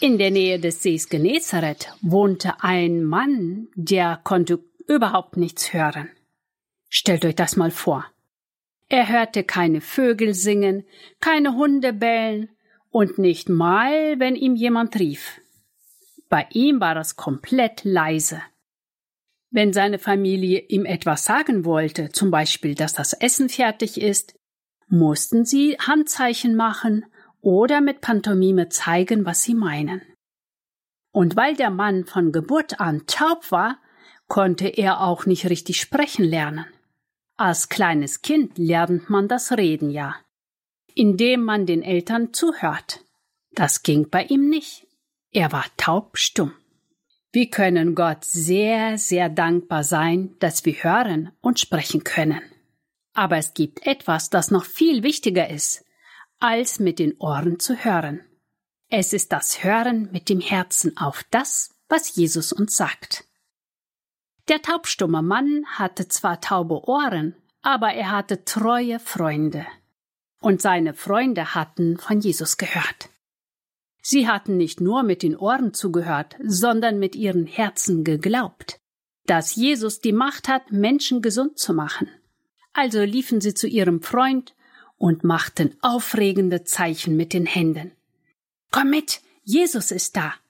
In der Nähe des Sees Genezareth wohnte ein Mann, der konnte überhaupt nichts hören. Stellt euch das mal vor. Er hörte keine Vögel singen, keine Hunde bellen und nicht mal, wenn ihm jemand rief. Bei ihm war es komplett leise. Wenn seine Familie ihm etwas sagen wollte, zum Beispiel, dass das Essen fertig ist, mussten sie Handzeichen machen oder mit Pantomime zeigen, was sie meinen. Und weil der Mann von Geburt an taub war, konnte er auch nicht richtig sprechen lernen. Als kleines Kind lernt man das Reden ja, indem man den Eltern zuhört. Das ging bei ihm nicht. Er war taubstumm. Wir können Gott sehr, sehr dankbar sein, dass wir hören und sprechen können. Aber es gibt etwas, das noch viel wichtiger ist, als mit den Ohren zu hören. Es ist das Hören mit dem Herzen auf das, was Jesus uns sagt. Der taubstumme Mann hatte zwar taube Ohren, aber er hatte treue Freunde. Und seine Freunde hatten von Jesus gehört. Sie hatten nicht nur mit den Ohren zugehört, sondern mit ihren Herzen geglaubt, dass Jesus die Macht hat, Menschen gesund zu machen. Also liefen sie zu ihrem Freund und machten aufregende Zeichen mit den Händen. »Komm mit, Jesus ist da!